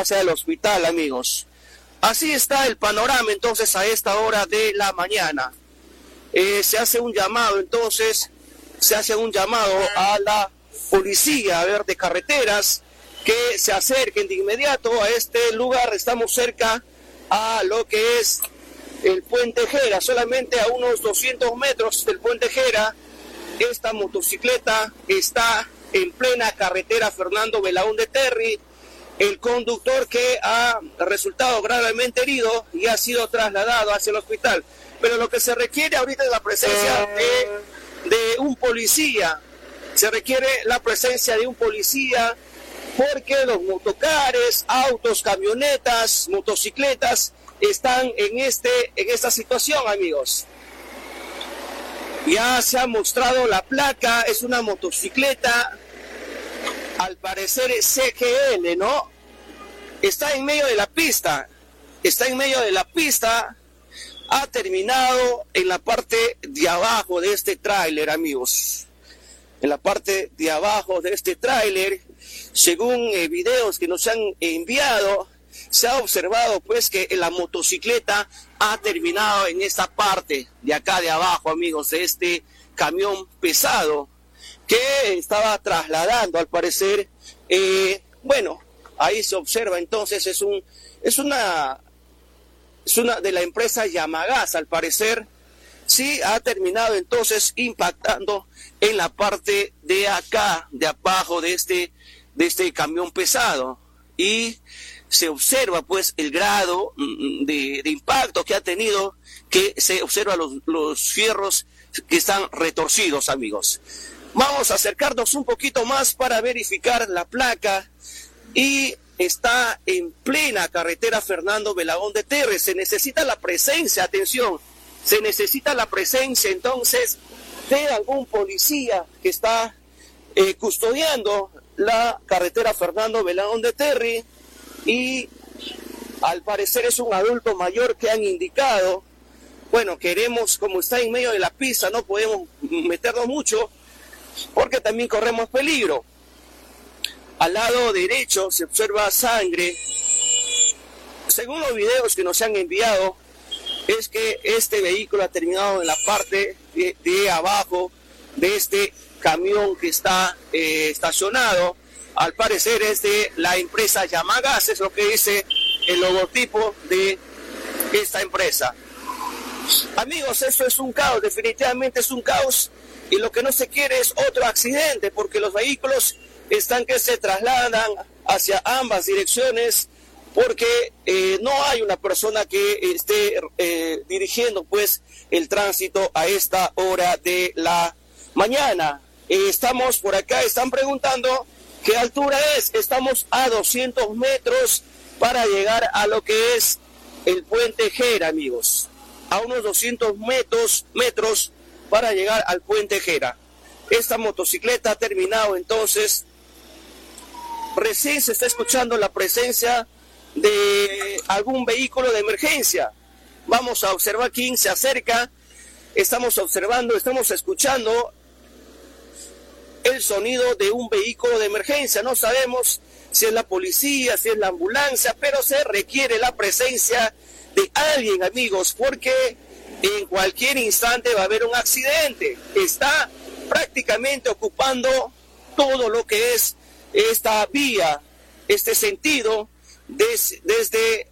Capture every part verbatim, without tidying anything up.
hacia el hospital, amigos. Así está el panorama entonces a esta hora de la mañana. Eh, se hace un llamado entonces, se hace un llamado a la policía, a ver, de carreteras, que se acerquen de inmediato a este lugar. Estamos cerca a lo que es el Puente Jera, solamente a unos doscientos metros del Puente Jera. Esta motocicleta está en plena carretera Fernando Belaúnde Terry. El conductor, que ha resultado gravemente herido y ha sido trasladado hacia el hospital. Pero lo que se requiere ahorita es la presencia de, de un policía. Se requiere la presencia de un policía porque los motocares, autos, camionetas, motocicletas están en, este, en esta situación, amigos. Ya se ha mostrado la placa, es una motocicleta, al parecer es C G L, ¿no? Está en medio de la pista, está en medio de la pista, ha terminado en la parte de abajo de este tráiler, amigos. En la parte de abajo de este tráiler, según eh, videos que nos han enviado, se ha observado pues que la motocicleta ha terminado en esta parte de acá de abajo, amigos, de este camión pesado que estaba trasladando, al parecer, eh, bueno, ahí se observa entonces, es un, es una, es una de la empresa Yamagas, al parecer, sí, ha terminado entonces impactando en la parte de acá, de abajo de este, de este camión pesado, y se observa pues el grado de, de impacto que ha tenido, que se observa los, los fierros que están retorcidos, amigos. Vamos a acercarnos un poquito más para verificar la placa, y está en plena carretera Fernando Belaúnde Terry. Se necesita la presencia, atención, se necesita la presencia entonces de algún policía que está eh, custodiando la carretera Fernando Belaúnde Terry, y al parecer es un adulto mayor que han indicado. Bueno, queremos, como está en medio de la pista, no podemos meternos mucho porque también corremos peligro. Al lado derecho se observa sangre. Según los videos que nos han enviado, es que este vehículo ha terminado en la parte de, de abajo de este camión que está eh, estacionado. Al parecer es de la empresa Yamagas, es lo que dice el logotipo de esta empresa. Amigos, esto es un caos, definitivamente es un caos, y lo que no se quiere es otro accidente, porque los vehículos están que se trasladan hacia ambas direcciones, porque eh, no hay una persona que esté eh, dirigiendo pues el tránsito a esta hora de la mañana. Eh, estamos por acá, están preguntando qué altura es. Estamos a doscientos metros para llegar a lo que es el Puente Jera, amigos. A unos doscientos metros, metros para llegar al Puente Jera. Esta motocicleta ha terminado entonces. Recién se está escuchando la presencia de algún vehículo de emergencia. Vamos a observar quién se acerca. Estamos observando, estamos escuchando el sonido de un vehículo de emergencia. No sabemos si es la policía, si es la ambulancia, pero se requiere la presencia de alguien, amigos, porque en cualquier instante va a haber un accidente. Está prácticamente ocupando todo lo que es esta vía, este sentido, des, desde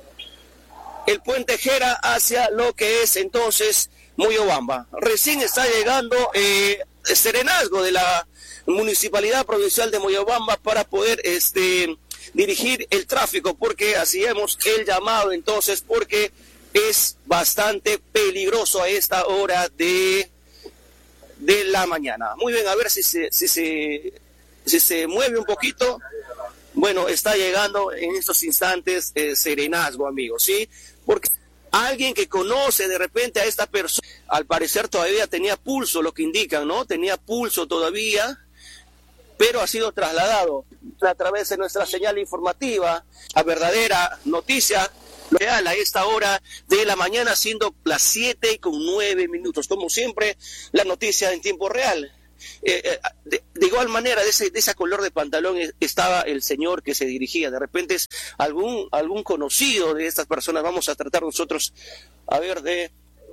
el Puente Jera hacia lo que es entonces Moyobamba. Recién está llegando eh, serenazgo de la Municipalidad Provincial de Moyobamba para poder este dirigir el tráfico, porque hacíamos el llamado entonces, porque es bastante peligroso a esta hora de, de la mañana. Muy bien, a ver si se, si se, si se mueve un poquito. Bueno, está llegando en estos instantes eh, serenazgo, amigos, ¿sí? Porque alguien que conoce de repente a esta persona, al parecer todavía tenía pulso, lo que indican, ¿no? Tenía pulso todavía, pero ha sido trasladado a través de nuestra señal informativa a verdadera noticia real a esta hora de la mañana, siendo las siete con nueve minutos. Como siempre, la noticia en tiempo real. Eh, de, de igual manera, de ese, de ese color de pantalón estaba el señor que se dirigía. De repente es algún, algún conocido de estas personas. Vamos a tratar nosotros, a ver, de...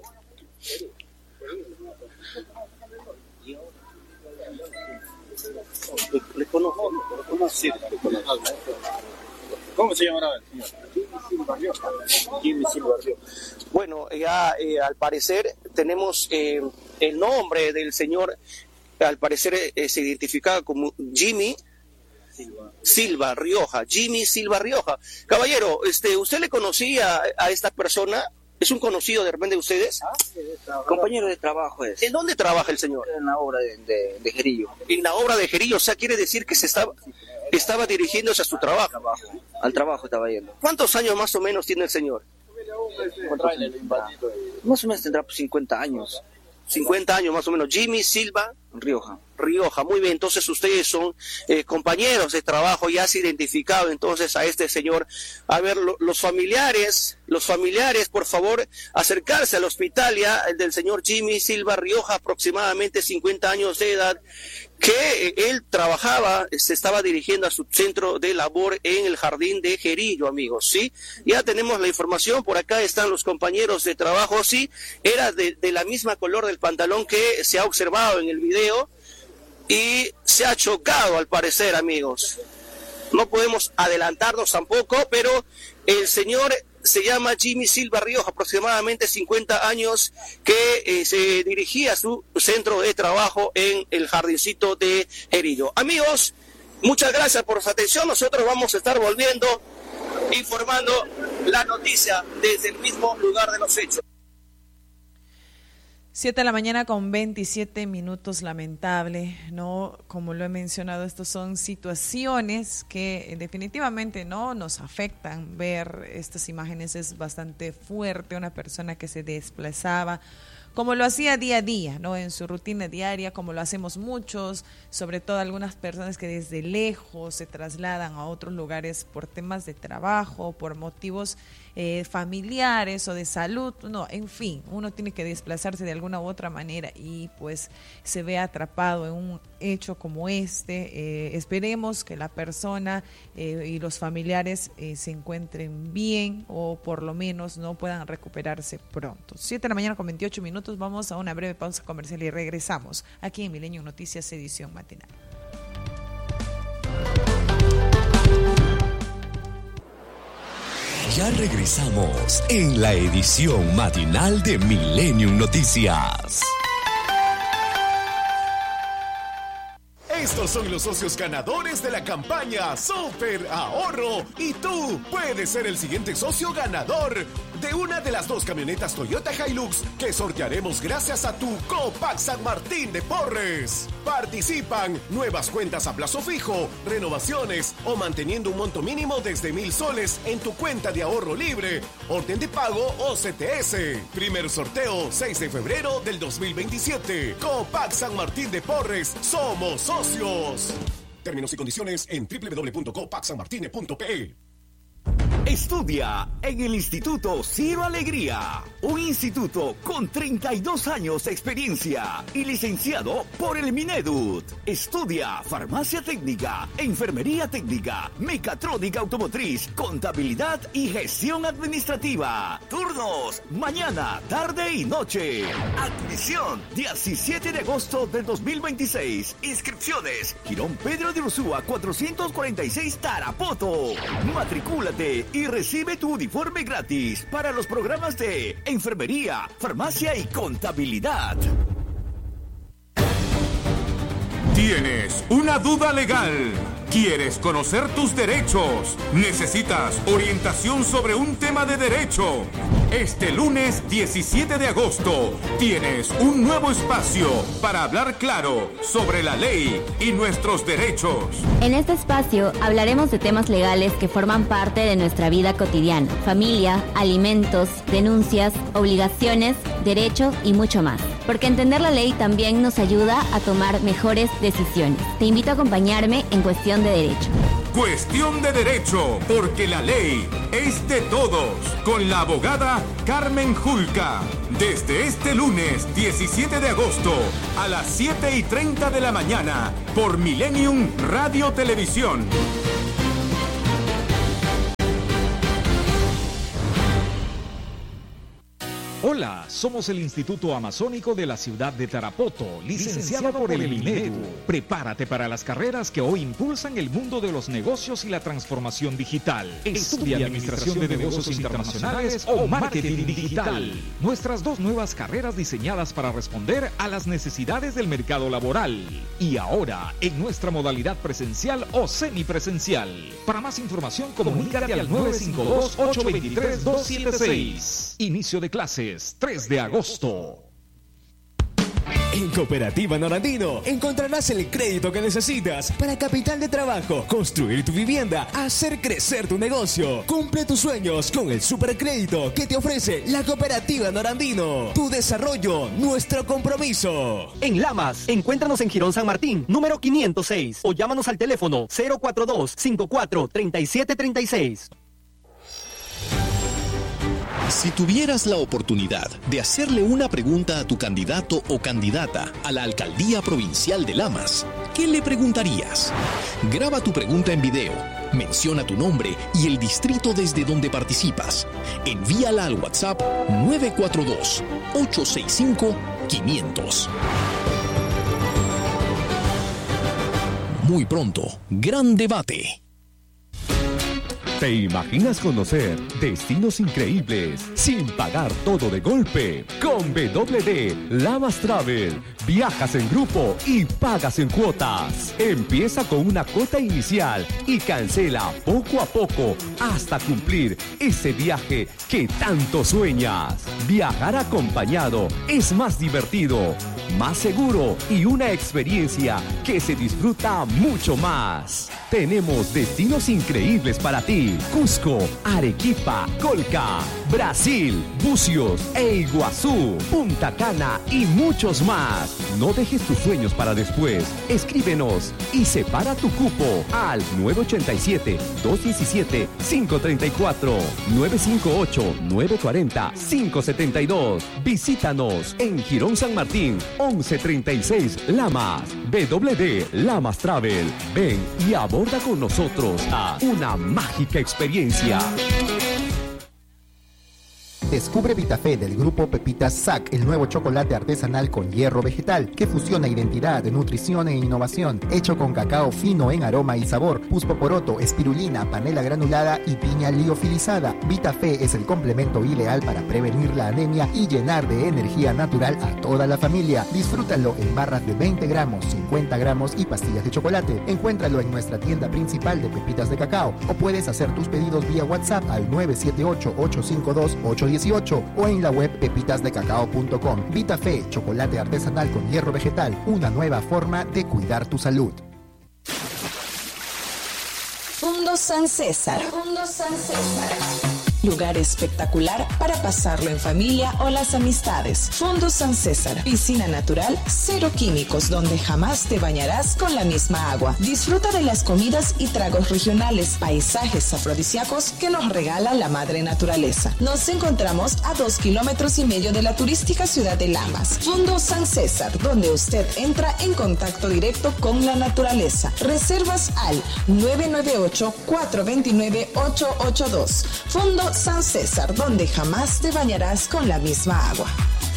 Le, le conozco, le conozco. ¿Cómo se llamará el señor? Jimmy Silva Rioja. Bueno, ya eh, al parecer tenemos eh, el nombre del señor, al parecer eh, se identificaba como Jimmy Silva. Silva Rioja, Jimmy Silva Rioja. Caballero, este, ¿usted le conocía a esta persona? ¿Es un conocido de repente de ustedes? Ah, sí, de compañero de trabajo es. ¿En dónde trabaja el señor? En la obra de, de, de Jerillo. En la obra de Jerillo, o sea, quiere decir que se estaba, estaba dirigiéndose a su trabajo. trabajo. Al trabajo estaba yendo. ¿Cuántos años más o menos tiene el señor? Más o menos tendrá pues, cincuenta años. cincuenta años más o menos. Jimmy Silva Rioja. Rioja, muy bien, entonces ustedes son eh, compañeros de trabajo, ya se ha identificado entonces a este señor. A ver, lo, los familiares, los familiares, por favor, acercarse al hospital ya el del señor Jimmy Silva Rioja, aproximadamente cincuenta años de edad, que eh, él trabajaba, se estaba dirigiendo a su centro de labor en el jardín de Jerillo, amigos, ¿sí? Ya tenemos la información, por acá están los compañeros de trabajo, sí, era de, de la misma color del pantalón que se ha observado en el video, y se ha chocado al parecer, amigos. No podemos adelantarnos tampoco, pero el señor se llama Jimmy Silva Rioja, aproximadamente cincuenta años, que eh, se dirigía a su centro de trabajo en el jardincito de Jerillo. Amigos, muchas gracias por su atención. Nosotros vamos a estar volviendo, informando la noticia desde el mismo lugar de los hechos. Siete de la mañana con veintisiete minutos, lamentable, ¿no? Como lo he mencionado, estas son situaciones que definitivamente no nos afectan. Ver estas imágenes es bastante fuerte, una persona que se desplazaba como lo hacía día a día, ¿no? En su rutina diaria, como lo hacemos muchos, sobre todo algunas personas que desde lejos se trasladan a otros lugares por temas de trabajo, por motivos eh, familiares o de salud, no, en fin, uno tiene que desplazarse de alguna u otra manera y pues se ve atrapado en un hecho como este. Eh, esperemos que la persona eh, y los familiares eh, se encuentren bien o por lo menos no puedan recuperarse pronto. Siete de la mañana con veintiocho minutos. Vamos a una breve pausa comercial y regresamos aquí en Milenio Noticias, edición matinal. Ya regresamos en la edición matinal de Millennium Noticias. Estos son los socios ganadores de la campaña Super Ahorro y tú puedes ser el siguiente socio ganador de una de las dos camionetas Toyota Hilux que sortearemos gracias a tu Copac San Martín de Porres. Participan nuevas cuentas a plazo fijo, renovaciones o manteniendo un monto mínimo desde mil soles en tu cuenta de ahorro libre, orden de pago o C T S. Primer sorteo seis de febrero del dos mil veintisiete. Copac San Martín de Porres, somos socios. Términos y condiciones en doble u doble u doble u punto copac san martine punto p e. Estudia en el Instituto Ciro Alegría, un instituto con treinta y dos años de experiencia y licenciado por el Minedut. Estudia farmacia técnica, enfermería técnica, mecatrónica automotriz, contabilidad y gestión administrativa. Turnos, mañana, tarde y noche. Admisión, diecisiete de agosto del dos mil veintiséis. Inscripciones, Girón Pedro de Ursúa cuatrocientos cuarenta y seis Tarapoto. Matricúlate y recibe tu uniforme gratis para los programas de enfermería, farmacia y contabilidad. ¿Tienes una duda legal? ¿Quieres conocer tus derechos? ¿Necesitas orientación sobre un tema de derecho? Este lunes diecisiete de agosto tienes un nuevo espacio para hablar claro sobre la ley y nuestros derechos. En este espacio hablaremos de temas legales que forman parte de nuestra vida cotidiana: familia, alimentos, denuncias, obligaciones, derechos y mucho más. Porque entender la ley también nos ayuda a tomar mejores decisiones. Te invito a acompañarme en Cuestión de Derecho. Cuestión de Derecho, porque la ley es de todos. Con la abogada Carmen Julca. Desde este lunes diecisiete de agosto a las siete y treinta de la mañana por Millennium Radio Televisión. Hola, somos el Instituto Amazónico de la ciudad de Tarapoto, licenciado por el INEDU. Prepárate para las carreras que hoy impulsan el mundo de los negocios y la transformación digital. Estudia Administración de Negocios Internacionales o Marketing Digital. Nuestras dos nuevas carreras diseñadas para responder a las necesidades del mercado laboral. Y ahora, en nuestra modalidad presencial o semipresencial. Para más información, comunícate al nueve cinco dos, ocho dos tres, dos siete seis. Inicio de clases. tres de agosto. En Cooperativa Norandino encontrarás el crédito que necesitas para capital de trabajo, construir tu vivienda, hacer crecer tu negocio. Cumple tus sueños con el supercrédito que te ofrece la Cooperativa Norandino. Tu desarrollo, nuestro compromiso. En Lamas, encuéntranos en Girón San Martín, número quinientos seis, o llámanos al teléfono cero cuatro dos, cinco cuatro, tres siete tres seis. Si tuvieras la oportunidad de hacerle una pregunta a tu candidato o candidata a la Alcaldía Provincial de Lamas, ¿qué le preguntarías? Graba tu pregunta en video, menciona tu nombre y el distrito desde donde participas. Envíala al WhatsApp nueve cuatro dos, ocho seis cinco, quinientos. Muy pronto, gran debate. ¿Te imaginas conocer destinos increíbles sin pagar todo de golpe? Con W D Lamas Travel, viajas en grupo y pagas en cuotas. Empieza con una cuota inicial y cancela poco a poco hasta cumplir ese viaje que tanto sueñas. Viajar acompañado es más divertido, más seguro y una experiencia que se disfruta mucho más. Tenemos destinos increíbles para ti. Cusco, Arequipa, Colca, Brasil, Bucios e Iguazú, Punta Cana y muchos más. No dejes tus sueños para después. Escríbenos y separa tu cupo al nueve ocho siete, dos uno siete, cinco tres cuatro, nueve cinco ocho, nueve cuatro cero, cinco siete dos. Visítanos en Girón San Martín, once treinta y seis Lamas. W D Lamas Travel. Ven y aborda con nosotros a una mágica experiencia. Descubre Vitafé del grupo Pepitas S A C, el nuevo chocolate artesanal con hierro vegetal que fusiona identidad, nutrición e innovación, hecho con cacao fino en aroma y sabor, puspoporoto, espirulina, panela granulada y piña liofilizada. Vitafé es el complemento ideal para prevenir la anemia y llenar de energía natural a toda la familia. Disfrútalo en barras de veinte gramos, cincuenta gramos y pastillas de chocolate. Encuéntralo en nuestra tienda principal de pepitas de cacao o puedes hacer tus pedidos vía WhatsApp al nueve siete ocho, ocho cinco dos, ocho uno ocho o en la web pepitas de cacao punto com. Vitafé, chocolate artesanal con hierro vegetal, una nueva forma de cuidar tu salud. Fundo San César. Fundo San César. Lugar espectacular para pasarlo en familia o las amistades. Fundo San César. Piscina natural, cero químicos, donde jamás te bañarás con la misma agua. Disfruta de las comidas y tragos regionales, paisajes afrodisíacos que nos regala la madre naturaleza. Nos encontramos a dos kilómetros y medio de la turística ciudad de Lamas. Fundo San César, donde usted entra en contacto directo con la naturaleza. Reservas al nueve nueve ocho, cuatro dos nueve, ocho ocho dos. Fundo San César, donde jamás te bañarás con la misma agua.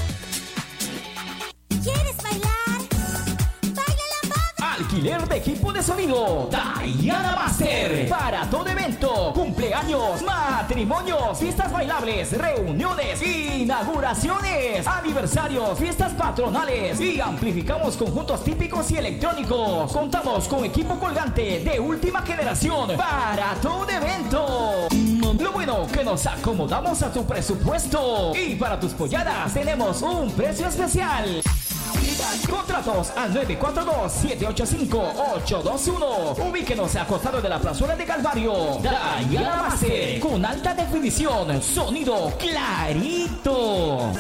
¿Quieres bailar? ¡Baila la banda! Alquiler de equipo de sonido Diana Master. Para todo evento, cumpleaños, matrimonios, fiestas bailables, reuniones, inauguraciones, aniversarios, fiestas patronales y amplificamos conjuntos típicos y electrónicos. Contamos con equipo colgante de última generación para todo evento. Lo bueno que nos acomodamos a tu presupuesto y para tus polladas tenemos un precio especial. Contratos al nueve cuatro dos, siete ocho cinco, ocho dos uno. Ubíquenos a costado de la plazuela de Calvario. Diana Master, con alta definición, sonido clarito.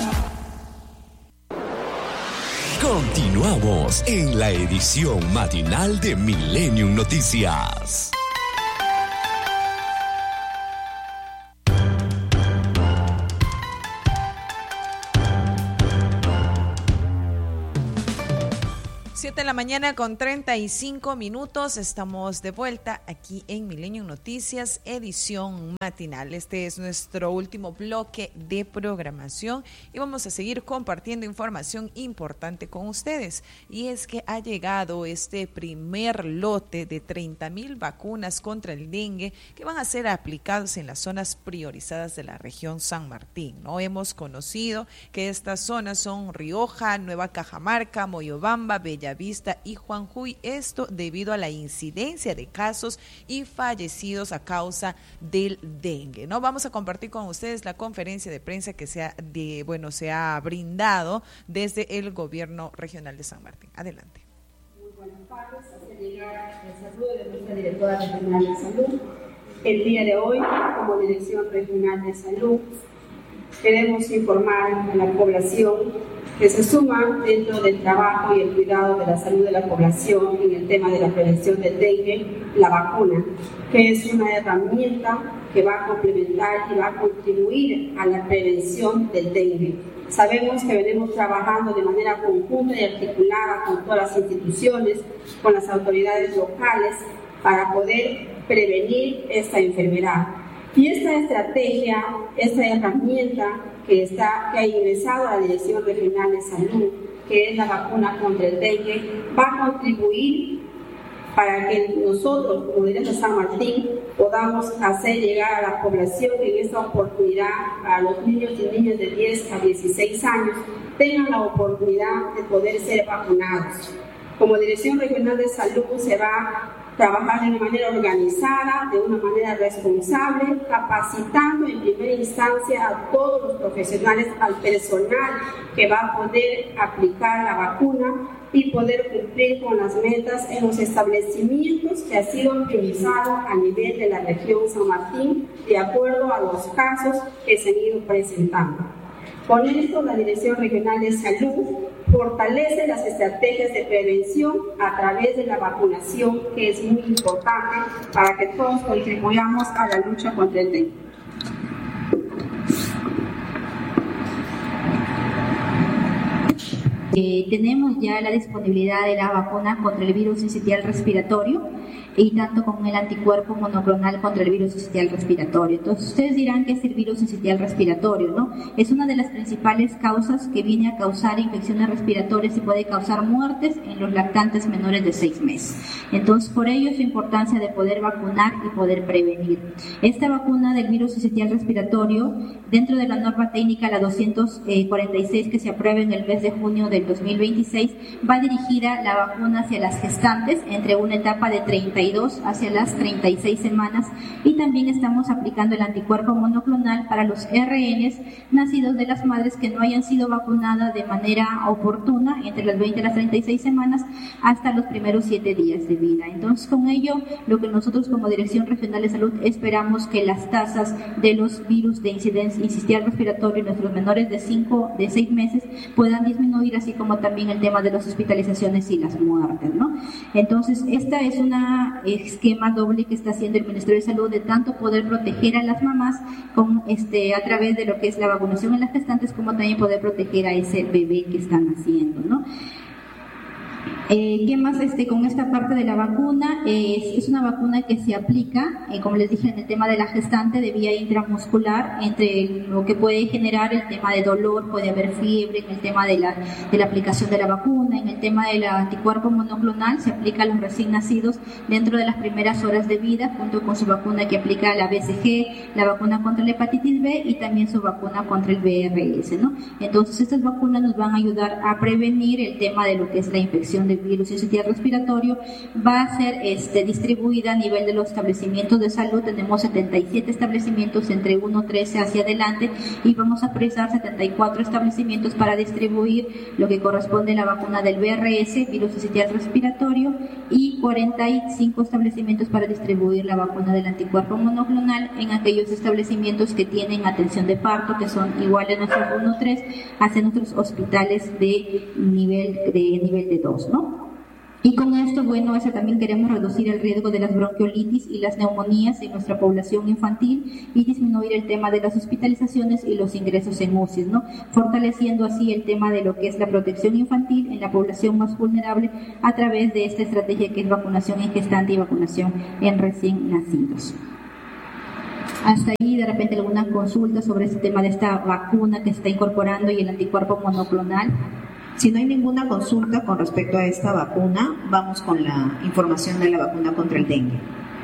Continuamos en la edición matinal de Millennium Noticias. siete de la mañana con treinta y cinco minutos. Estamos de vuelta aquí en Milenio Noticias, edición matinal. Este es nuestro último bloque de programación y vamos a seguir compartiendo información importante con ustedes. Y es que ha llegado este primer lote de treinta mil vacunas contra el dengue que van a ser aplicados en las zonas priorizadas de la región San Martín, ¿no? Hemos conocido que estas zonas son Rioja, Nueva Cajamarca, Moyobamba, Bellavista y Juanjuy, esto debido a la incidencia de casos y fallecidos a causa del dengue, ¿no? Vamos a compartir con ustedes la conferencia de prensa que se ha, de, bueno, se ha brindado desde el gobierno regional de San Martín. Adelante. Muy buenas tardes, hacer llegar el saludo de nuestra directora regional de salud. El día de hoy, como Dirección Regional de Salud, queremos informar a la población que se suma dentro del trabajo y el cuidado de la salud de la población en el tema de la prevención del dengue, la vacuna, que es una herramienta que va a complementar y va a contribuir a la prevención del dengue. Sabemos que venimos trabajando de manera conjunta y articulada con todas las instituciones, con las autoridades locales, para poder prevenir esta enfermedad. Y esta estrategia, esta herramienta que, está, que ha ingresado a la Dirección Regional de Salud, que es la vacuna contra el dengue, va a contribuir para que nosotros, como Dirección de San Martín, podamos hacer llegar a la población que en esta oportunidad, a los niños y niñas de diez a dieciséis años, tengan la oportunidad de poder ser vacunados. Como Dirección Regional de Salud se va a trabajar de una manera organizada, de una manera responsable, capacitando en primera instancia a todos los profesionales, al personal que va a poder aplicar la vacuna y poder cumplir con las metas en los establecimientos que ha sido optimizado a nivel de la región San Martín, de acuerdo a los casos que se han ido presentando. Con esto, la Dirección Regional de Salud fortalece las estrategias de prevención a través de la vacunación, que es muy importante para que todos contribuyamos a la lucha contra el dengue. Eh, tenemos ya la disponibilidad de la vacuna contra el virus sincitial respiratorio y tanto con el anticuerpo monoclonal contra el virus sincitial respiratorio. Entonces ustedes dirán que es el virus sincitial respiratorio, ¿no? Es una de las principales causas que viene a causar infecciones respiratorias y puede causar muertes en los lactantes menores de seis meses. Entonces por ello es la importancia de poder vacunar y poder prevenir. Esta vacuna del virus sincitial respiratorio, dentro de la norma técnica la doscientos cuarenta y seis que se aprueba en el mes de junio del dos mil veintiséis, va dirigida la vacuna hacia las gestantes entre una etapa de treinta y dos hacia las treinta y seis semanas, y también estamos aplicando el anticuerpo monoclonal para los R Ns nacidos de las madres que no hayan sido vacunadas de manera oportuna entre las veinte y las treinta y seis semanas hasta los primeros siete días de vida. Entonces con ello lo que nosotros como Dirección Regional de Salud esperamos que las tasas de los virus de incidencia sincitial respiratorio en nuestros menores de cinco, de seis meses puedan disminuir, así como también el tema de las hospitalizaciones y las muertes, ¿no? Entonces esta es una esquema doble que está haciendo el Ministerio de Salud, de tanto poder proteger a las mamás con, este, a través de lo que es la vacunación en las gestantes, como también poder proteger a ese bebé que están haciendo, ¿no? Eh, ¿Qué más este, con esta parte de la vacuna? Eh, es, es una vacuna que se aplica, eh, como les dije, en el tema de la gestante de vía intramuscular, entre el, lo que puede generar el tema de dolor, puede haber fiebre, en el tema de la, de la aplicación de la vacuna, en el tema del anticuerpo monoclonal, se aplica a los recién nacidos dentro de las primeras horas de vida, junto con su vacuna que aplica la B C G, la vacuna contra la hepatitis B y también su vacuna contra el V R S, ¿no? Entonces estas vacunas nos van a ayudar a prevenir el tema de lo que es la infección de virus sincitial respiratorio. Va a ser este, distribuida a nivel de los establecimientos de salud. Tenemos setenta y siete establecimientos entre uno a trece hacia adelante y vamos a precisar setenta y cuatro establecimientos para distribuir lo que corresponde a la vacuna del V R S, virus sincitial respiratorio, y cuarenta y cinco establecimientos para distribuir la vacuna del anticuerpo monoclonal en aquellos establecimientos que tienen atención de parto, que son iguales a nuestros uno a tres, hacia nuestros hospitales de nivel de nivel de dos, ¿no? Y con esto, bueno, eso también queremos reducir el riesgo de las bronquiolitis y las neumonías en nuestra población infantil y disminuir el tema de las hospitalizaciones y los ingresos en U C I S, ¿no? Fortaleciendo así el tema de lo que es la protección infantil en la población más vulnerable a través de esta estrategia que es vacunación en gestante y vacunación en recién nacidos. Hasta ahí, de repente, alguna consulta sobre este tema de esta vacuna que se está incorporando y el anticuerpo monoclonal. Si no hay ninguna consulta con respecto a esta vacuna, vamos con la información de la vacuna contra el dengue.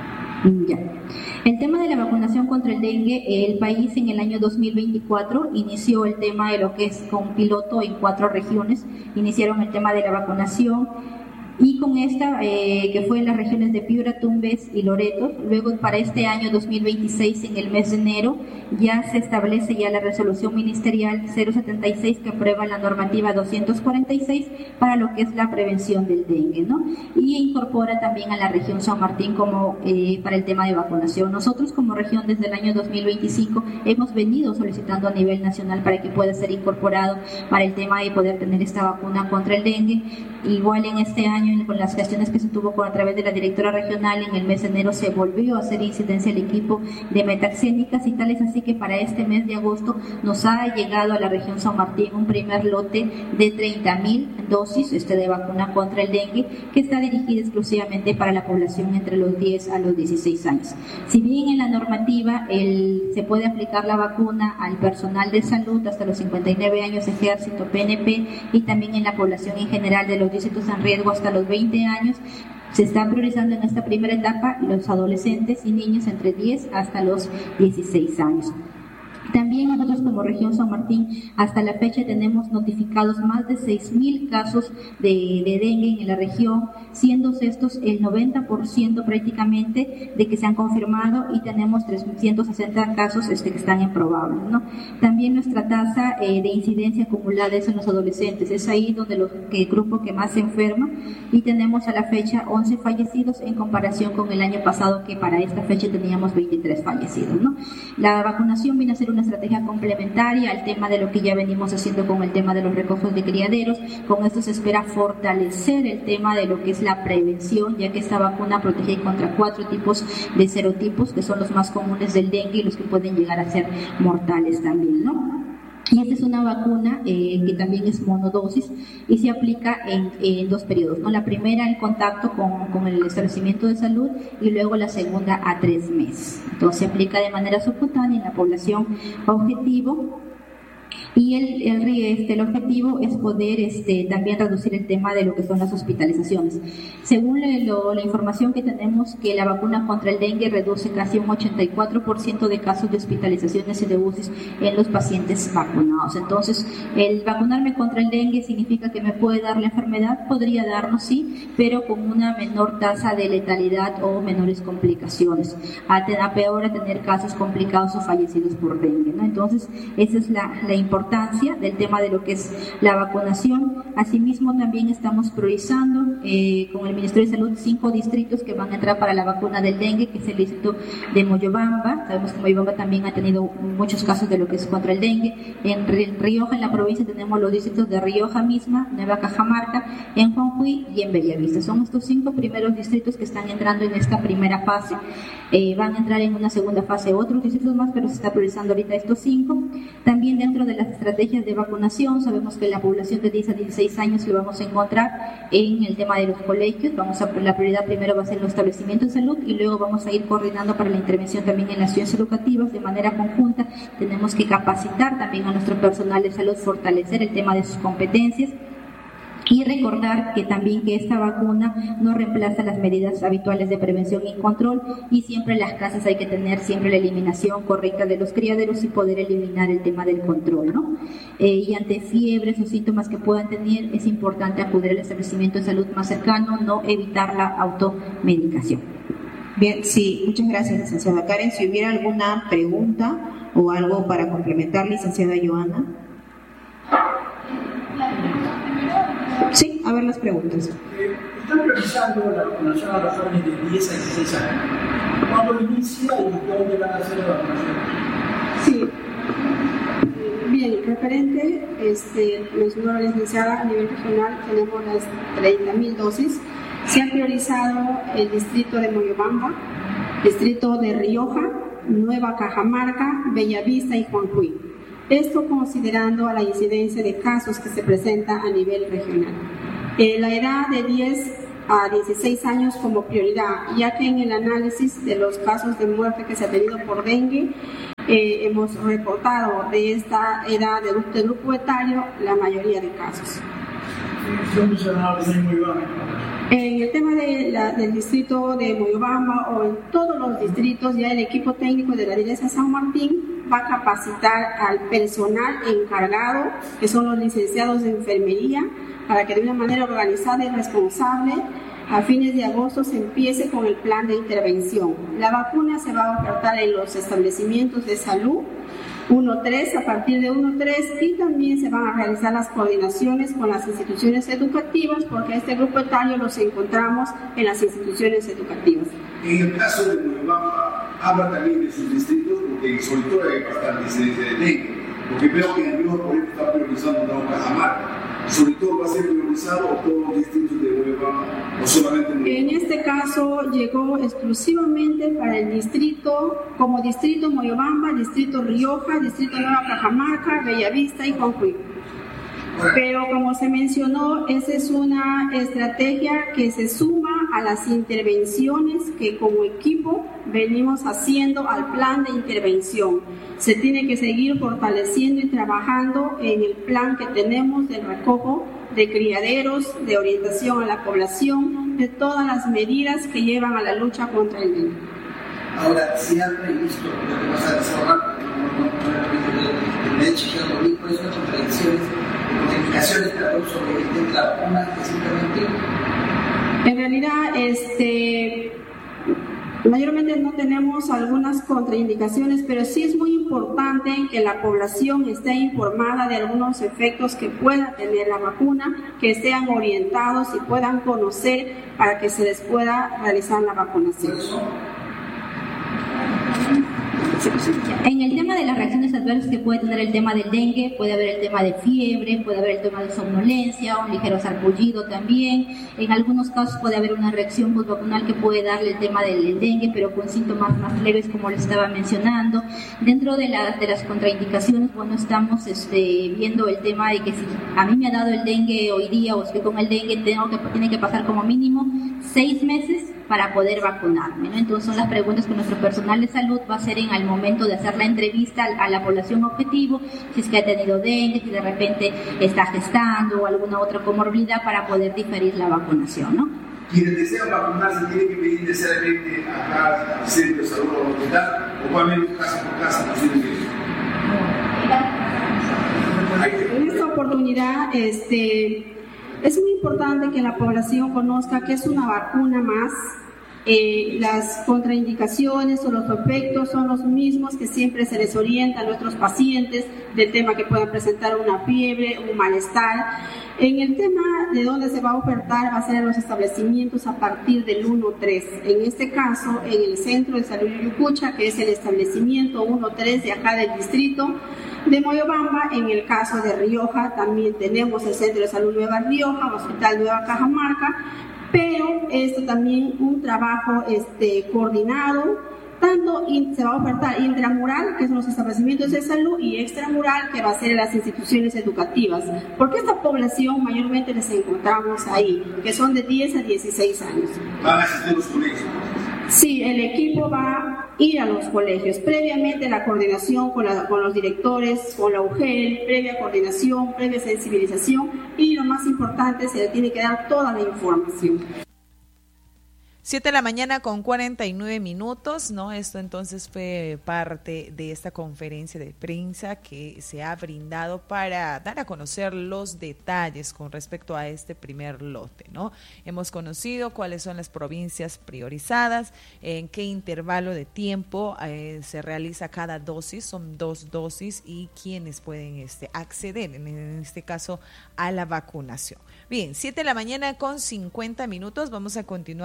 Ya. El tema de la vacunación contra el dengue, el país en el año dos mil veinticuatro inició el tema de lo que es con piloto en cuatro regiones, iniciaron el tema de la vacunación. Y con esta, eh, que fue en las regiones de Piura, Tumbes y Loreto, luego para este año dos mil veintiséis, en el mes de enero, ya se establece ya la resolución ministerial cero setenta y seis que aprueba la normativa doscientos cuarenta y seis para lo que es la prevención del dengue, ¿no? Y incorpora también a la región San Martín como eh, para el tema de vacunación. Nosotros como región desde el año dos mil veinticinco hemos venido solicitando a nivel nacional para que pueda ser incorporado para el tema de poder tener esta vacuna contra el dengue. Igual en este año, con las gestiones que se tuvo con, a través de la directora regional, en el mes de enero se volvió a hacer incidencia al equipo de metaxénicas y tal es así que para este mes de agosto nos ha llegado a la región San Martín un primer lote de treinta mil dosis este, de vacuna contra el dengue que está dirigida exclusivamente para la población entre los diez a los dieciséis años. Si bien en la normativa el, se puede aplicar la vacuna al personal de salud hasta los cincuenta y nueve años, ejército, P N P y también en la población en general de los distritos en riesgo hasta los veinte años, se están priorizando en esta primera etapa los adolescentes y niños entre diez hasta los dieciséis años. También nosotros como región San Martín hasta la fecha tenemos notificados más de seis mil casos de, de dengue en la región, siendo estos el noventa por ciento prácticamente de que se han confirmado y tenemos trescientos sesenta casos este, que están improbables, ¿no? También nuestra tasa eh, de incidencia acumulada es en los adolescentes, es ahí donde los, que el grupo que más se enferma y tenemos a la fecha once fallecidos en comparación con el año pasado que para esta fecha teníamos veintitrés fallecidos, ¿no? La vacunación viene a ser una estrategia complementaria al tema de lo que ya venimos haciendo con el tema de los recojos de criaderos. Con esto se espera fortalecer el tema de lo que es la prevención, ya que esta vacuna protege contra cuatro tipos de serotipos, que son los más comunes del dengue y los que pueden llegar a ser mortales también, ¿no? Y esta es una vacuna eh, que también es monodosis y se aplica en, en dos periodos, ¿no? La primera en contacto con, con el establecimiento de salud y luego la segunda a tres meses. Entonces se aplica de manera subcutánea en la población objetivo. Y el, el, este, el objetivo es poder este, también reducir el tema de lo que son las hospitalizaciones. Según lo, la información que tenemos, que la vacuna contra el dengue reduce casi un ochenta y cuatro por ciento de casos de hospitalizaciones y de U C I S en los pacientes vacunados. Entonces, el vacunarme contra el dengue significa que me puede dar la enfermedad, podría darnos sí, pero con una menor tasa de letalidad o menores complicaciones. A, a peor a tener casos complicados o fallecidos por dengue, ¿no? Entonces, esa es la, la importancia del tema de lo que es la vacunación. Asimismo, también estamos priorizando eh, con el Ministerio de Salud cinco distritos que van a entrar para la vacuna del dengue, que es el distrito de Moyobamba. Sabemos que Moyobamba también ha tenido muchos casos de lo que es contra el dengue. En Rioja, en la provincia, tenemos los distritos de Rioja misma, Nueva Cajamarca, en Juanjuy y en Bellavista. Son estos cinco primeros distritos que están entrando en esta primera fase. Eh, van a entrar en una segunda fase otros distritos más, pero se está priorizando ahorita estos cinco. También dentro de las estrategias de vacunación, sabemos que la población de diez a dieciséis años lo vamos a encontrar en el tema de los colegios. Vamos a, la prioridad primero va a ser los establecimientos de salud y luego vamos a ir coordinando para la intervención también en las ciudades educativas de manera conjunta. Tenemos que capacitar también a nuestro personal de salud, fortalecer el tema de sus competencias. Y recordar que también que esta vacuna no reemplaza las medidas habituales de prevención y control, y siempre en las casas hay que tener siempre la eliminación correcta de los criaderos y poder eliminar el tema del control, ¿no? Eh, y ante fiebres o síntomas que puedan tener, es importante acudir al establecimiento de salud más cercano, no evitar la automedicación. Bien, sí, muchas gracias, licenciada Karen. Si hubiera alguna pregunta o algo para complementar, licenciada Joana. Sí, a ver las preguntas. Eh, están realizando la vacunación a los jóvenes de diez a dieciséis años. ¿Cuándo inicia y dónde van a hacer la vacunación? Sí. Bien, referente, este, mencionó la licenciada, a nivel regional tenemos las treinta mil dosis. Se han priorizado el distrito de Moyobamba, distrito de Rioja, Nueva Cajamarca, Bellavista y Juancuy. Esto considerando a la incidencia de casos que se presenta a nivel regional. Eh, la edad de diez a dieciséis años como prioridad, ya que en el análisis de los casos de muerte que se ha tenido por dengue, eh, hemos reportado de esta edad de este grupo etario la mayoría de casos. En el tema de la, del distrito de Moyobamba o en todos los distritos, ya el equipo técnico de la Dirección San Martín va a capacitar al personal encargado, que son los licenciados de enfermería, para que de una manera organizada y responsable a fines de agosto se empiece con el plan de intervención. La vacuna se va a ofertar en los establecimientos de salud uno tres, a partir de uno tres, y también se van a realizar las coordinaciones con las instituciones educativas, porque este grupo etario los encontramos en las instituciones educativas. En el caso de Moyobamba, habla también de sus distritos, porque sobre todo hay bastante incidencia de dengue, porque veo que en el mismo proyecto está priorizando Nueva Cajamarca. Sobre todo va a ser priorizado o todos los distritos de Moyobamba, o solamente Moyobamba. En este caso llegó exclusivamente para el distrito, como distrito Moyobamba, distrito Rioja, distrito Nueva Cajamarca, Bellavista y Juancuy. Pero como se mencionó, esa es una estrategia que se suma a las intervenciones que como equipo venimos haciendo al plan de intervención. Se tiene que seguir fortaleciendo y trabajando en el plan que tenemos del recojo de criaderos, de orientación a la población, de todas las medidas que llevan a la lucha contra el dengue. Ahora, si han previsto lo que vas a desarrollar, el de hecho, es una contradicción. Notificaciones sobre la vacuna específicamente. En realidad, este, mayormente no tenemos algunas contraindicaciones, pero sí es muy importante que la población esté informada de algunos efectos que pueda tener la vacuna, que sean orientados y puedan conocer para que se les pueda realizar la vacunación. En el tema de las reacciones adversas que puede tener el tema del dengue, puede haber el tema de fiebre, puede haber el tema de somnolencia, un ligero sarpullido también. En algunos casos puede haber una reacción postvacunal que puede darle el tema del dengue, pero con síntomas más leves, como les estaba mencionando. Dentro de, la, de las contraindicaciones, bueno, estamos este, viendo el tema de que si a mí me ha dado el dengue hoy día o estoy con el dengue, tengo que, tiene que pasar como mínimo seis meses para poder vacunarme, ¿no? Entonces son las preguntas que nuestro personal de salud va a hacer en el momento de hacer la entrevista a la población objetivo, si es que ha tenido dengue, si de repente está gestando o alguna otra comorbilidad, para poder diferir la vacunación, ¿no? Quienes desean vacunarse tienen que pedir necesariamente acá al centro de salud o hospital, o va a venir casa por casa posiblemente. En esta oportunidad, este... es muy importante que la población conozca que es una vacuna más. Eh, las contraindicaciones o los efectos son los mismos que siempre se les orienta a nuestros pacientes, del tema que puedan presentar una fiebre, un malestar. En el tema de dónde se va a ofertar va a ser en los establecimientos a partir del uno tres. En este caso, en el Centro de Salud Yucucha, que es el establecimiento uno tres de acá del distrito de Moyobamba. En el caso de Rioja también tenemos el Centro de Salud Nueva Rioja, Hospital Nueva Cajamarca, pero esto también un trabajo este, coordinado, tanto in, se va a ofertar intramural, que son los establecimientos de salud, y extramural, que va a ser en las instituciones educativas, porque esta población mayormente les encontramos ahí, que son de diez a dieciséis años. ¿Van a asistir los colegios? Sí, el equipo va a ir a los colegios. Previamente la coordinación con, la, con los directores, con la U G E L, previa coordinación, previa sensibilización, y lo más importante, se le tiene que dar toda la información. Siete de la mañana con cuarenta y nueve minutos, ¿no? Esto entonces fue parte de esta conferencia de prensa que se ha brindado para dar a conocer los detalles con respecto a este primer lote, ¿no? Hemos conocido cuáles son las provincias priorizadas, en qué intervalo de tiempo eh, se realiza cada dosis, son dos dosis, y quiénes pueden este, acceder, en, en este caso, a la vacunación. Bien, siete de la mañana con cincuenta minutos, vamos a continuar con más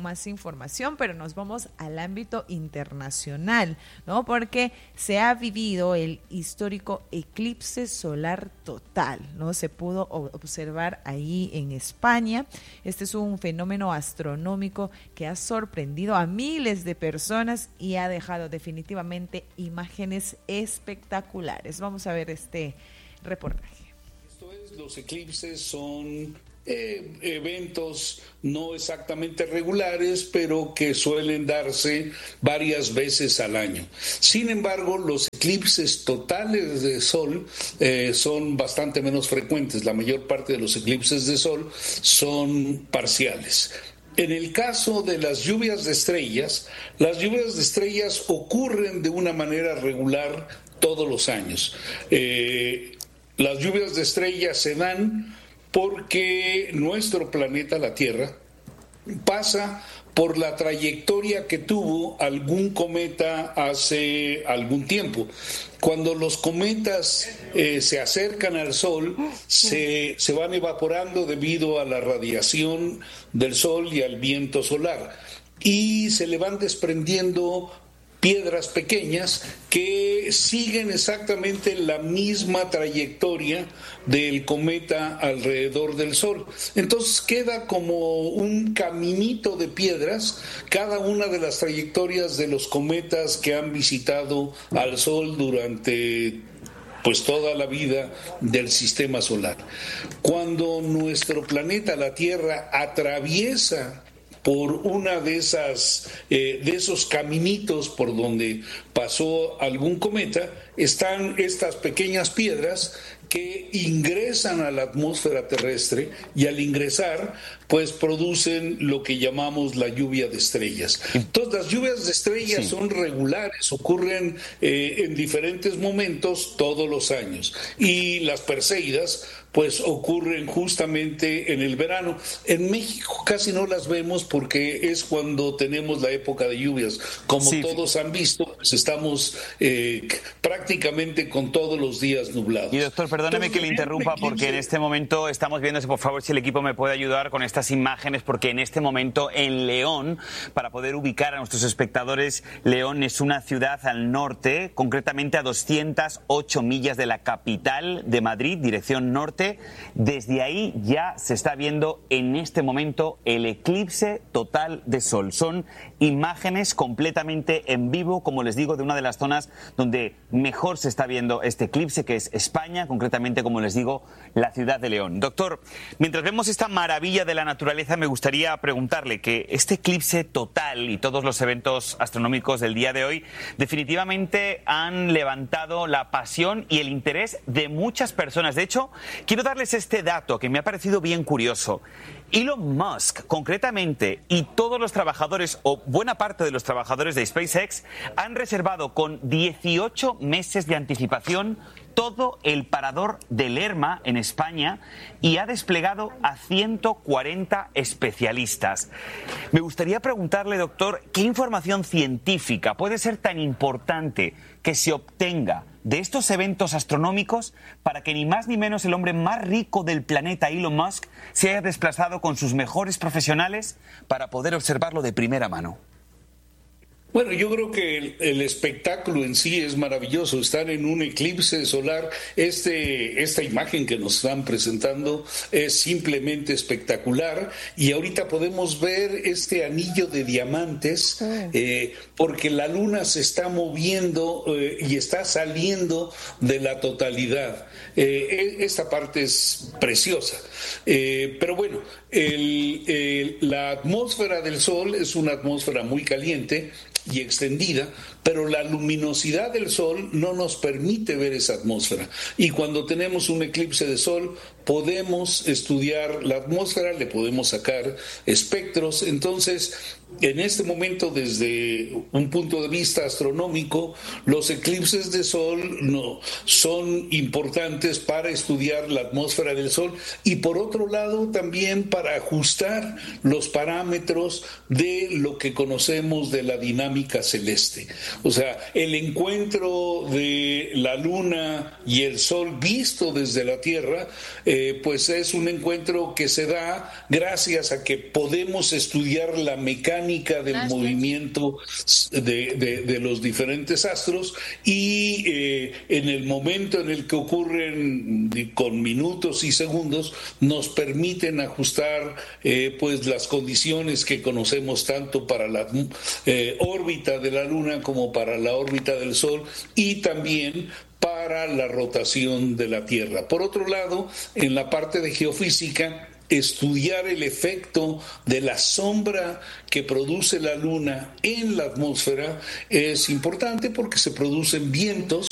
más información, pero nos vamos al ámbito internacional, ¿no? Porque se ha vivido el histórico eclipse solar total, ¿no? Se pudo observar ahí en España. Este es un fenómeno astronómico que ha sorprendido a miles de personas y ha dejado definitivamente imágenes espectaculares. Vamos a ver este reportaje. Esto es, los eclipses son eh, eventos no exactamente regulares, pero que suelen darse varias veces al año. Sin embargo, los eclipses totales de sol eh, son bastante menos frecuentes. La mayor parte de los eclipses de sol son parciales. En el caso de las lluvias de estrellas, las lluvias de estrellas ocurren de una manera regular todos los años. Eh, las lluvias de estrellas se dan porque nuestro planeta, la Tierra, pasa por la trayectoria que tuvo algún cometa hace algún tiempo. Cuando los cometas eh, se acercan al Sol, se, se van evaporando debido a la radiación del Sol y al viento solar, y se le van desprendiendo piedras pequeñas que siguen exactamente la misma trayectoria del cometa alrededor del Sol. Entonces queda como un caminito de piedras cada una de las trayectorias de los cometas que han visitado al Sol durante pues toda la vida del sistema solar. Cuando nuestro planeta, la Tierra, atraviesa por una de esas eh, de esos caminitos por donde pasó algún cometa, están estas pequeñas piedras que ingresan a la atmósfera terrestre, y al ingresar pues producen lo que llamamos la lluvia de estrellas. Entonces las lluvias de estrellas sí. son regulares, ocurren eh, en diferentes momentos todos los años, y las perseidas pues ocurren justamente en el verano. En México casi no las vemos porque es cuando tenemos la época de lluvias. Como sí. todos han visto, pues estamos eh, prácticamente con todos los días nublados. Y doctor, perdóneme Entonces, que le interrumpa porque en este momento estamos viendo, por favor, si el equipo me puede ayudar con estas imágenes, porque en este momento en León, para poder ubicar a nuestros espectadores, León es una ciudad al norte, concretamente a doscientas ocho millas de la capital de Madrid, dirección norte. Desde ahí ya se está viendo en este momento el eclipse total de sol. Son imágenes completamente en vivo, como les digo, de una de las zonas donde mejor se está viendo este eclipse, que es España, concretamente, como les digo, la ciudad de León. Doctor, mientras vemos esta maravilla de la naturaleza, me gustaría preguntarle que este eclipse total y todos los eventos astronómicos del día de hoy definitivamente han levantado la pasión y el interés de muchas personas. De hecho, quiero darles este dato que me ha parecido bien curioso. Elon Musk, concretamente, y todos los trabajadores, o buena parte de los trabajadores de SpaceX, han reservado con dieciocho meses de anticipación todo el parador de Lerma en España y ha desplegado a ciento cuarenta especialistas. Me gustaría preguntarle, doctor, ¿qué información científica puede ser tan importante que se obtenga de estos eventos astronómicos para que ni más ni menos el hombre más rico del planeta, Elon Musk, se haya desplazado con sus mejores profesionales para poder observarlo de primera mano? Bueno, yo creo que el, el espectáculo en sí es maravilloso. Estar en un eclipse solar, este, esta imagen que nos están presentando es simplemente espectacular, y ahorita podemos ver este anillo de diamantes eh, porque la luna se está moviendo eh, y está saliendo de la totalidad. Eh, esta parte es preciosa. Eh, pero bueno, el, el, la atmósfera del Sol es una atmósfera muy caliente y extendida, pero la luminosidad del Sol no nos permite ver esa atmósfera. Y cuando tenemos un eclipse de Sol, podemos estudiar la atmósfera, le podemos sacar espectros. Entonces, en este momento, desde un punto de vista astronómico, los eclipses de Sol no, son importantes para estudiar la atmósfera del Sol, y por otro lado también para ajustar los parámetros de lo que conocemos de la dinámica celeste. O sea, el encuentro de la luna y el sol visto desde la Tierra, eh, pues es un encuentro que se da gracias a que podemos estudiar la mecánica del gracias. movimiento de, de, de los diferentes astros y eh, en el momento en el que ocurren con minutos y segundos nos permiten ajustar eh, pues las condiciones que conocemos tanto para la eh, órbita de la luna como para la órbita del sol y también para la rotación de la Tierra. Por otro lado, en la parte de geofísica, estudiar el efecto de la sombra que produce la luna en la atmósfera es importante porque se producen vientos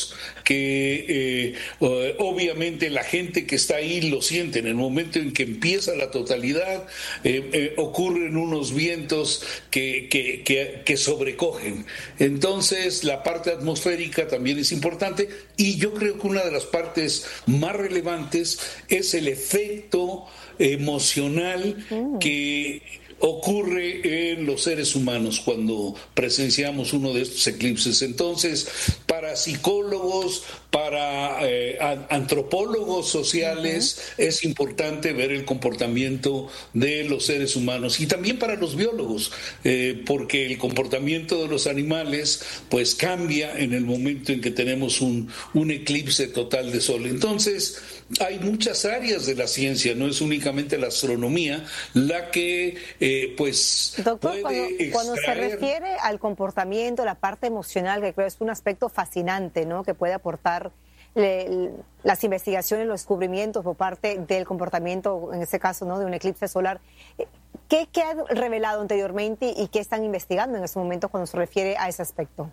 que eh, obviamente la gente que está ahí lo siente. En el momento en que empieza la totalidad eh, eh, ocurren unos vientos que, que, que, que sobrecogen. Entonces la parte atmosférica también es importante y yo creo que una de las partes más relevantes es el efecto emocional que ocurre en los seres humanos cuando presenciamos uno de estos eclipses. Entonces, para psicólogos, para eh, antropólogos sociales, uh-huh. es importante ver el comportamiento de los seres humanos y también para los biólogos, eh, porque el comportamiento de los animales pues cambia en el momento en que tenemos un, un eclipse total de sol. Entonces, hay muchas áreas de la ciencia, no es únicamente la astronomía la que eh, pues Doctor, puede cuando, extraer... cuando se refiere al comportamiento, la parte emocional, que creo es un aspecto fascinante, ¿no?, que puede aportar le, las investigaciones, los descubrimientos por parte del comportamiento, en este caso, ¿no?, de un eclipse solar. ¿Qué, qué ha revelado anteriormente y qué están investigando en este momento cuando se refiere a ese aspecto?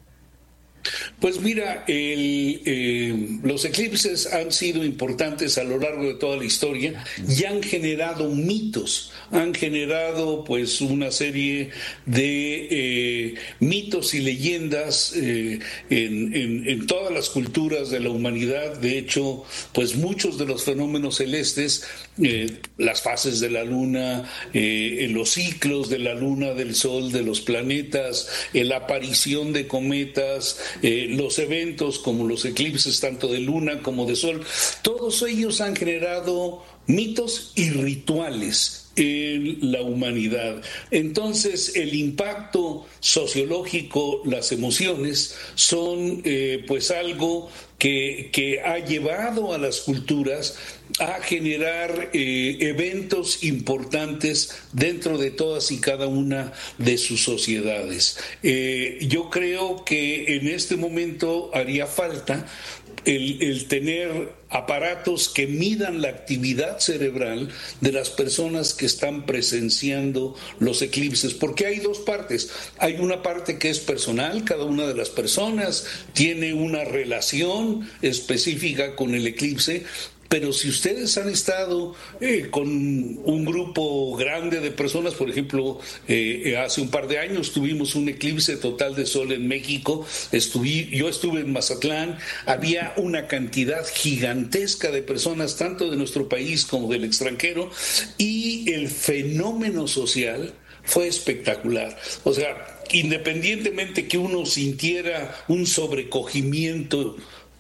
Pues mira, el, eh, los eclipses han sido importantes a lo largo de toda la historia y han generado mitos, han generado pues una serie de eh, mitos y leyendas eh, en, en, en todas las culturas de la humanidad. De hecho, pues muchos de los fenómenos celestes, eh, las fases de la luna, eh, los ciclos de la luna, del sol, de los planetas, eh, la aparición de cometas, Eh, los eventos como los eclipses tanto de luna como de sol, todos ellos han generado mitos y rituales en la humanidad. Entonces el impacto sociológico, las emociones son eh, pues algo que, que ha llevado a las culturas a generar eh, eventos importantes dentro de todas y cada una de sus sociedades. Eh, yo creo que en este momento haría falta El, el tener aparatos que midan la actividad cerebral de las personas que están presenciando los eclipses, porque hay dos partes. Hay una parte que es personal, cada una de las personas tiene una relación específica con el eclipse, pero si ustedes han estado eh, con un grupo grande de personas, por ejemplo, eh, hace un par de años tuvimos un eclipse total de sol en México, estuve, yo estuve en Mazatlán, había una cantidad gigantesca de personas, tanto de nuestro país como del extranjero, y el fenómeno social fue espectacular. O sea, independientemente que uno sintiera un sobrecogimiento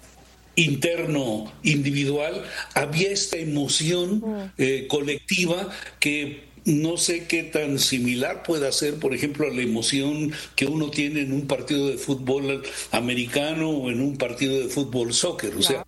interno, individual, había esta emoción eh, colectiva que no sé qué tan similar pueda ser, por ejemplo, a la emoción que uno tiene en un partido de fútbol americano o en un partido de fútbol soccer, o sea.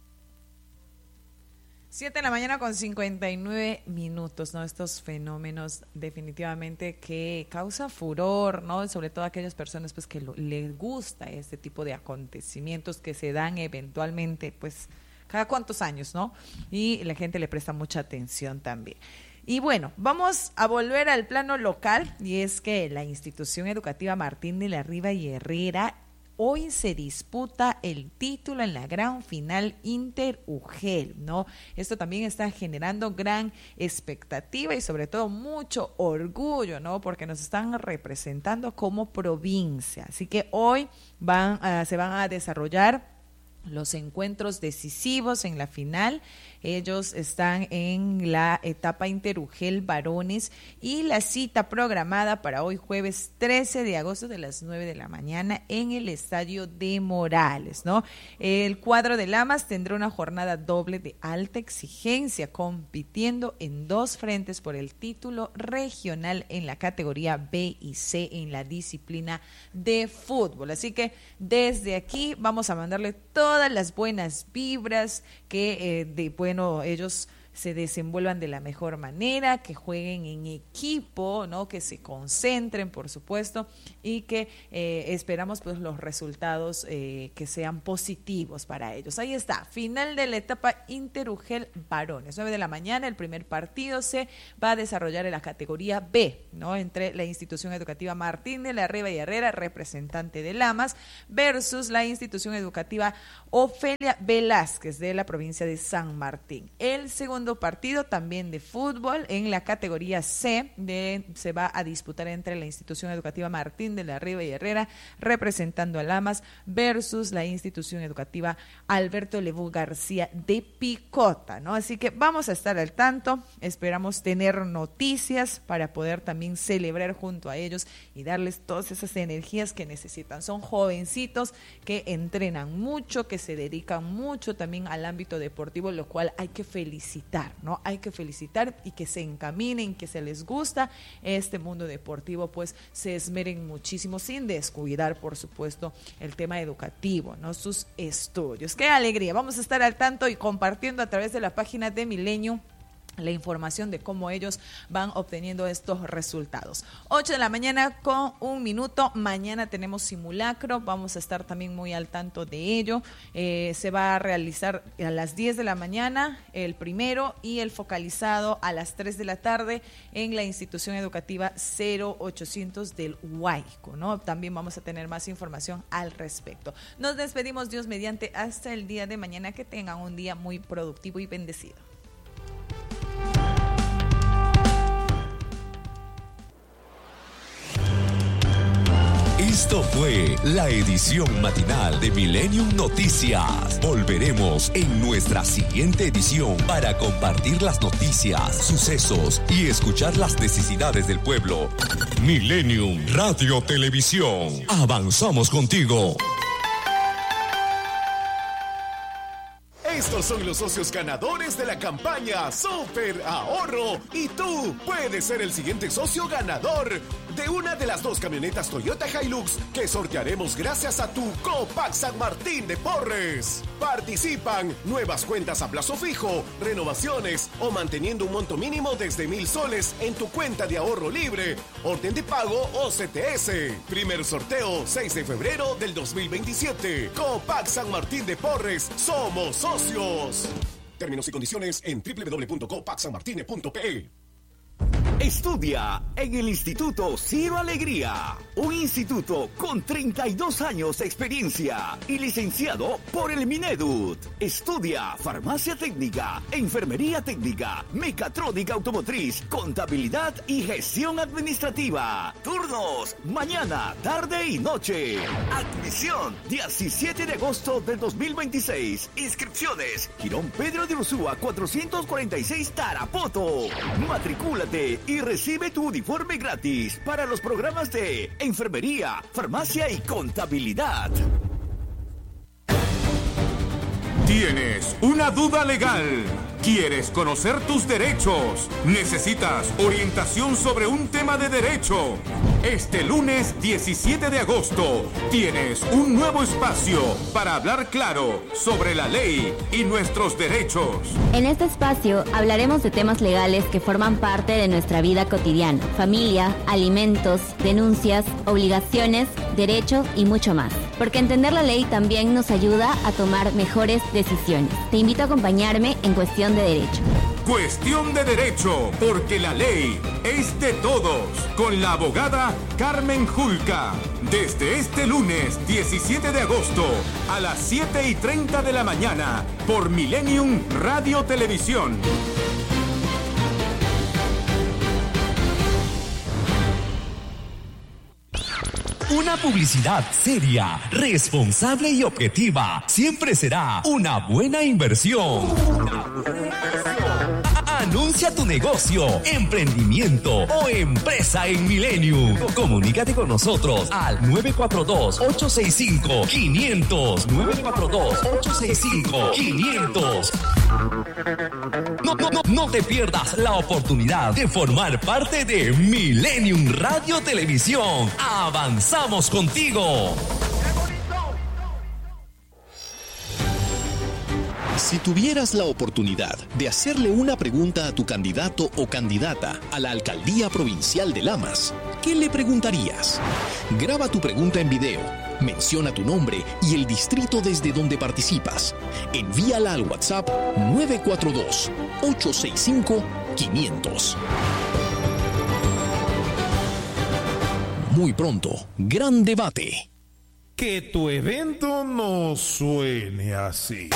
Siete de la mañana con cincuenta y nueve minutos, ¿no? Estos fenómenos definitivamente que causa furor, ¿no? Sobre todo a aquellas personas pues que lo, les gusta este tipo de acontecimientos que se dan eventualmente, pues, cada cuantos años, ¿no? Y la gente le presta mucha atención también. Y bueno, vamos a volver al plano local, y es que la institución educativa Martín de la Riva y Herrera hoy se disputa el título en la gran final Inter-U G E L, ¿no? Esto también está generando gran expectativa y sobre todo mucho orgullo, ¿no? Porque nos están representando como provincia. Así que hoy van a, se van a desarrollar los encuentros decisivos en la final. Ellos están en la etapa Interugel varones y la cita programada para hoy jueves trece de agosto de las nueve de la mañana en el Estadio de Morales, ¿no? El cuadro de Lamas tendrá una jornada doble de alta exigencia, compitiendo en dos frentes por el título regional en la categoría B y C en la disciplina de fútbol. Así que desde aquí vamos a mandarle todas las buenas vibras, que eh, de bueno, ellos se desenvuelvan de la mejor manera, que jueguen en equipo, ¿no? Que se concentren, por supuesto, y que eh, esperamos pues los resultados eh, que sean positivos para ellos. Ahí está, final de la etapa Interugel varones, nueve de la mañana. El primer partido se va a desarrollar en la categoría B, ¿no? Entre la institución educativa Martín de la Riva y Herrera, representante de Lamas, versus la institución educativa Ofelia Velázquez de la provincia de San Martín. El segundo partido también de fútbol en la categoría C de, se va a disputar entre la institución educativa Martín de la Riva y Herrera, representando a Lamas, versus la institución educativa Alberto Lebú García de Picota, ¿no? Así que vamos a estar al tanto, esperamos tener noticias para poder también celebrar junto a ellos y darles todas esas energías que necesitan. Son jovencitos que entrenan mucho, que se dedican mucho también al ámbito deportivo, lo cual hay que felicitar, ¿no? Hay que felicitar y que se encaminen, que se les gusta este mundo deportivo, pues se esmeren muchísimo sin descuidar, por supuesto, el tema educativo, ¿no? Sus estudios. ¡Qué alegría! Vamos a estar al tanto y compartiendo a través de la página de Milenio la información de cómo ellos van obteniendo estos resultados. ocho de la mañana con un minuto. Mañana tenemos simulacro, vamos a estar también muy al tanto de ello. Eh, se va a realizar a las diez de la mañana el primero y el focalizado a las tres de la tarde en la institución educativa cero ochocientos del Huayco, ¿no? También vamos a tener más información al respecto. Nos despedimos, Dios mediante, hasta el día de mañana. Que tengan un día muy productivo y bendecido. Esto fue la edición matinal de Millennium Noticias. Volveremos en nuestra siguiente edición para compartir las noticias, sucesos y escuchar las necesidades del pueblo. Millennium Radio Televisión. Avanzamos contigo. Estos son los socios ganadores de la campaña Super Ahorro y tú puedes ser el siguiente socio ganador de una de las dos camionetas Toyota Hilux que sortearemos gracias a tu Copac San Martín de Porres. Participan nuevas cuentas a plazo fijo, renovaciones o manteniendo un monto mínimo desde mil soles en tu cuenta de ahorro libre, orden de pago o C T S. Primer sorteo seis de febrero del dos mil veintisiete. Copac San Martín de Porres, somos socios. Términos y condiciones en doble u doble u doble u punto copac san martine punto p e. Estudia en el Instituto Ciro Alegría, un instituto con treinta y dos años de experiencia y licenciado por el Minedut. Estudia farmacia técnica, enfermería técnica, mecatrónica automotriz, contabilidad y gestión administrativa. Turnos mañana, tarde y noche. Admisión diecisiete de agosto del dos mil veintiséis. Inscripciones Girón Pedro de Ursúa cuatrocientos cuarenta y seis Tarapoto. Matricúlate y recibe tu uniforme gratis para los programas de enfermería, farmacia y contabilidad. ¿Tienes una duda legal? ¿Quieres conocer tus derechos? ¿Necesitas orientación sobre un tema de derecho? Este lunes diecisiete de agosto tienes un nuevo espacio para hablar claro sobre la ley y nuestros derechos. En este espacio hablaremos de temas legales que forman parte de nuestra vida cotidiana: familia, alimentos, denuncias, obligaciones, derechos y mucho más. Porque entender la ley también nos ayuda a tomar mejores decisiones. Te invito a acompañarme en Cuestión de Derecho. Cuestión de Derecho, porque la ley es de todos, con la abogada Carmen Julca. Desde este lunes diecisiete de agosto a las siete y treinta de la mañana por Millennium Radio Televisión. Una publicidad seria, responsable y objetiva siempre será una buena inversión. Anuncia tu negocio, emprendimiento o empresa en Millennium. Comunícate con nosotros al nueve cuatro dos, ocho seis cinco, quinientos. nueve cuatro dos, ocho seis cinco, quinientos. No, no, no, no te pierdas la oportunidad de formar parte de Millennium Radio Televisión. Avanzamos contigo. Si tuvieras la oportunidad de hacerle una pregunta a tu candidato o candidata a la Alcaldía Provincial de Lamas, ¿qué le preguntarías? Graba tu pregunta en video, menciona tu nombre y el distrito desde donde participas. Envíala al WhatsApp nueve cuatro dos, ocho seis cinco, quinientos. Muy pronto, gran debate. Que tu evento no suene así.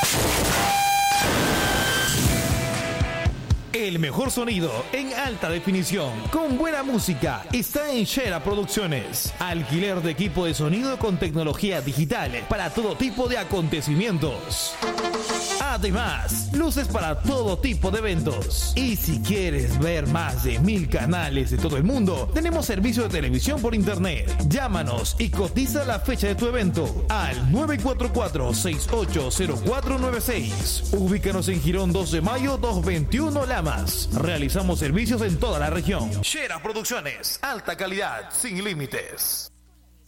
El mejor sonido en alta definición, con buena música, está en Shera Producciones. Alquiler de equipo de sonido con tecnología digital para todo tipo de acontecimientos. Además, luces para todo tipo de eventos. Y si quieres ver más de mil canales de todo el mundo, tenemos servicio de televisión por internet. Llámanos y cotiza la fecha de tu evento al nueve cuatro cuatro, seis ocho cero cuatro nueve seis. Ubícanos en Girón dos de mayo doscientos veintiuno Lamas. Realizamos servicios en toda la región. Shera Producciones, alta calidad, sin límites.